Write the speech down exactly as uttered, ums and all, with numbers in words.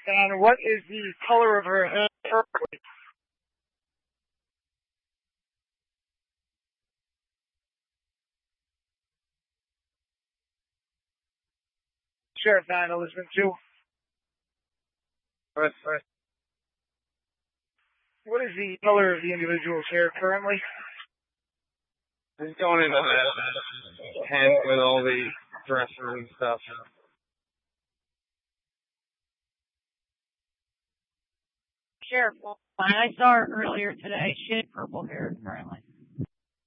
And what is the color of her hair currently? Sheriff nine, Elizabeth two. First, first. What is the color of the individual's hair currently? He's going into that tent with all the dressers and stuff. Sheriff, I saw her earlier today. She had purple hair currently.